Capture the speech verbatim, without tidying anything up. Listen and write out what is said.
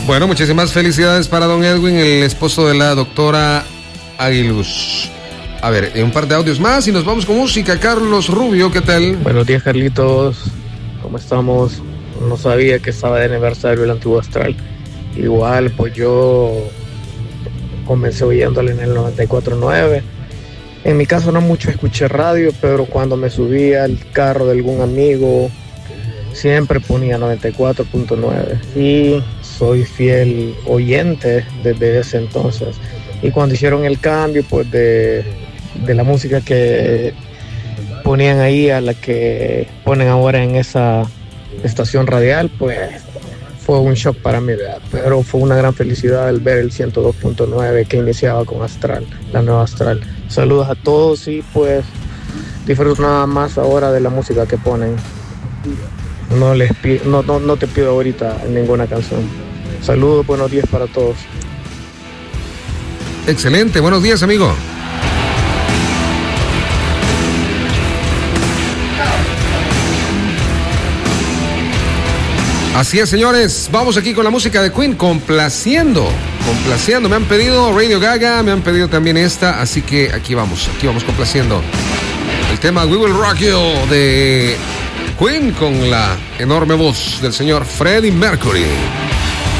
Bueno, muchísimas felicidades para don Edwin, el esposo de la doctora Aguiluz. A ver, un par de audios más y nos vamos con música. Carlos Rubio, ¿qué tal? Buenos días, Carlitos. ¿Cómo estamos? No sabía que estaba de aniversario el Antiguo Astral. Igual, pues yo comencé oyéndole en el noventa y cuatro punto nueve. En mi caso no mucho escuché radio, pero cuando me subía al carro de algún amigo, siempre ponía noventa y cuatro punto nueve. Y soy fiel oyente desde ese entonces. Y cuando hicieron el cambio, pues de, de la música que ponían ahí a la que ponen ahora en esa estación radial, pues fue un shock para mí, ¿verdad? Pero fue una gran felicidad el ver el ciento dos punto nueve que iniciaba con Astral, la nueva Astral. Saludos a todos y pues disfruto nada más ahora de la música que ponen. No, les pido, no, no, no te pido ahorita ninguna canción. Saludos, buenos días para todos. Excelente, buenos días, amigo. Así es, señores, vamos aquí con la música de Queen, complaciendo, complaciendo. Me han pedido Radio Gaga, me han pedido también esta, así que aquí vamos, aquí vamos complaciendo. El tema We Will Rock You de Queen con la enorme voz del señor Freddie Mercury.